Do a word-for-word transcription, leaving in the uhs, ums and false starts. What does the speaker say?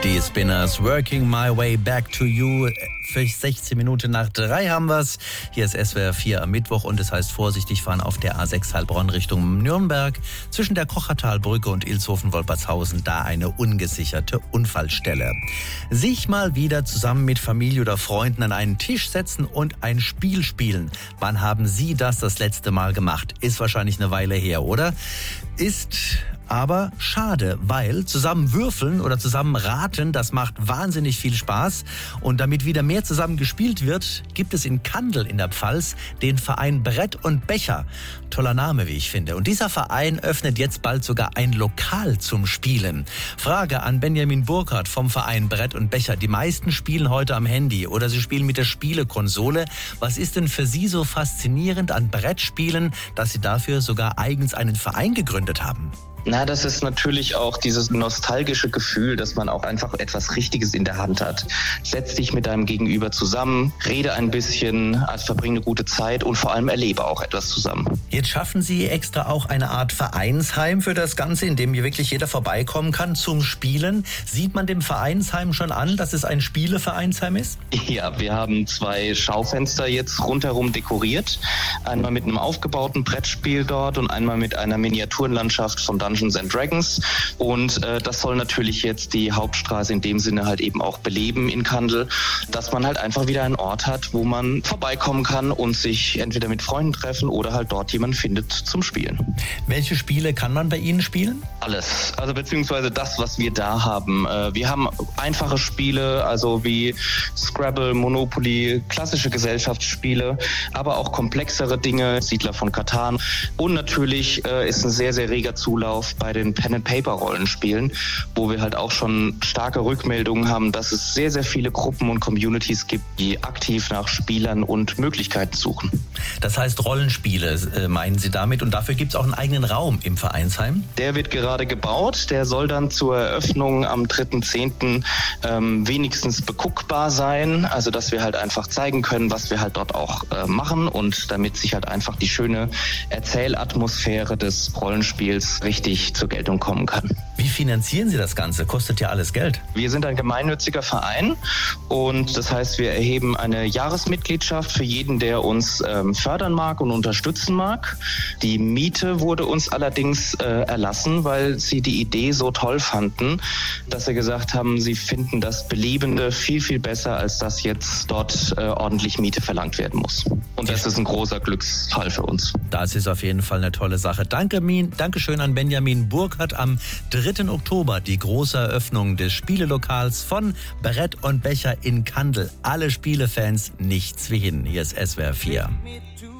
Die Spinners, Working My Way Back to You. Für sechzehn Minuten nach drei haben wir's. Hier ist S W R vier am Mittwoch und es heißt vorsichtig fahren auf der A sechs Heilbronn Richtung Nürnberg. Zwischen der Kochertalbrücke und Ilshofen-Wolpertshausen da eine ungesicherte Unfallstelle. Sich mal wieder zusammen mit Familie oder Freunden an einen Tisch setzen und ein Spiel spielen. Wann haben Sie das das letzte Mal gemacht? Ist wahrscheinlich eine Weile her, oder? Ist aber schade, weil zusammen würfeln oder zusammen raten, das macht wahnsinnig viel Spaß. Und damit wieder mehr zusammen gespielt wird, gibt es in Kandel in der Pfalz den Verein Brett und Becher. Toller Name, wie ich finde. Und dieser Verein öffnet jetzt bald sogar ein Lokal zum Spielen. Frage an Benjamin Burkhardt vom Verein Brett und Becher. Die meisten spielen heute am Handy oder sie spielen mit der Spielekonsole. Was ist denn für Sie so faszinierend an Brettspielen, dass Sie dafür sogar eigens einen Verein gegründet haben? Na, das ist natürlich auch dieses nostalgische Gefühl, dass man auch einfach etwas Richtiges in der Hand hat. Setz dich mit deinem Gegenüber zusammen, rede ein bisschen, also verbringe eine gute Zeit und vor allem erlebe auch etwas zusammen. Jetzt schaffen Sie extra auch eine Art Vereinsheim für das Ganze, in dem hier wirklich jeder vorbeikommen kann zum Spielen. Sieht man dem Vereinsheim schon an, dass es ein Spielevereinsheim ist? Ja, wir haben zwei Schaufenster jetzt rundherum dekoriert. Einmal mit einem aufgebauten Brettspiel dort und einmal mit einer Miniaturenlandschaft von Dungeons and Dragons. Und äh, das soll natürlich jetzt die Hauptstraße in dem Sinne halt eben auch beleben in Kandel, dass man halt einfach wieder einen Ort hat, wo man vorbeikommen kann und sich entweder mit Freunden treffen oder halt dort jemanden findet zum Spielen. Welche Spiele kann man bei Ihnen spielen? Alles, also beziehungsweise das, was wir da haben. Äh, wir haben einfache Spiele, also wie Scrabble, Monopoly, klassische Gesellschaftsspiele, aber auch komplexere Dinge, Siedler von Catan. Und natürlich äh, ist ein sehr, sehr reger Zulauf bei den Pen-and-Paper-Rollenspielen, wo wir halt auch schon starke Rückmeldungen haben, dass es sehr, sehr viele Gruppen und Communities gibt, die aktiv nach Spielern und Möglichkeiten suchen. Das heißt Rollenspiele, äh, meinen Sie damit? Und dafür gibt es auch einen eigenen Raum im Vereinsheim? Der wird gerade gebaut. Der soll dann zur Eröffnung am dritten zehnten Ähm, wenigstens beguckbar sein. Also, dass wir halt einfach zeigen können, was wir halt dort auch äh, machen und damit sich halt einfach die schöne Erzählatmosphäre des Rollenspiels richtig zur Geltung kommen kann. Wie finanzieren Sie das Ganze? Kostet ja alles Geld. Wir sind ein gemeinnütziger Verein und das heißt, wir erheben eine Jahresmitgliedschaft für jeden, der uns ähm, fördern mag und unterstützen mag. Die Miete wurde uns allerdings äh, erlassen, weil sie die Idee so toll fanden, dass sie gesagt haben, sie finden das Belebende viel, viel besser, als dass jetzt dort äh, ordentlich Miete verlangt werden muss. Und das ist ein großer Glücksfall für uns. Das ist auf jeden Fall eine tolle Sache. Danke, Min, Dankeschön an Benjamin Burkhardt. Am dritten Oktober die große Eröffnung des Spielelokals von Brett und Becher in Kandel. Alle Spielefans, nichts wie hin. Hier ist S W R vier.